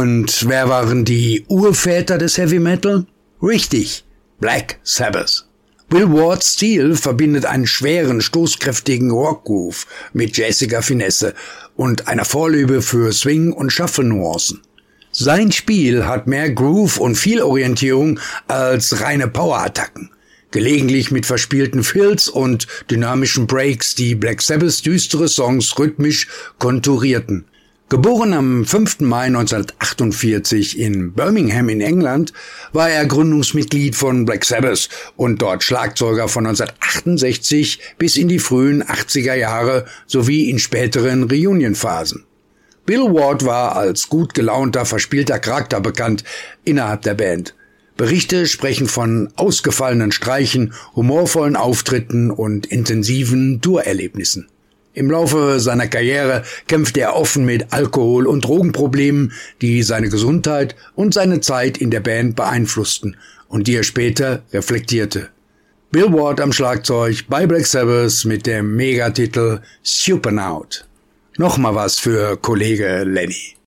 Und wer waren die Urväter des Heavy Metal? Richtig, Black Sabbath. Bill Ward's Stil verbindet einen schweren, stoßkräftigen Rockgroove mit jazziger Finesse und einer Vorliebe für Swing- und Shuffle-Nuancen. Sein Spiel hat mehr Groove und viel Orientierung als reine Powerattacken, gelegentlich mit verspielten Fills und dynamischen Breaks, die Black Sabbaths düstere Songs rhythmisch konturierten. Geboren am 5. Mai 1948 in Birmingham in England, war er Gründungsmitglied von Black Sabbath und dort Schlagzeuger von 1968 bis in die frühen 80er Jahre sowie in späteren Reunion-Phasen. Bill Ward war als gut gelaunter, verspielter Charakter bekannt innerhalb der Band. Berichte sprechen von ausgefallenen Streichen, humorvollen Auftritten und intensiven Tourerlebnissen. Im Laufe seiner Karriere kämpfte er offen mit Alkohol- und Drogenproblemen, die seine Gesundheit und seine Zeit in der Band beeinflussten und die er später reflektierte. Bill Ward am Schlagzeug bei Black Sabbath mit dem Megatitel Supernaut. Nochmal was für Kollege Lenny.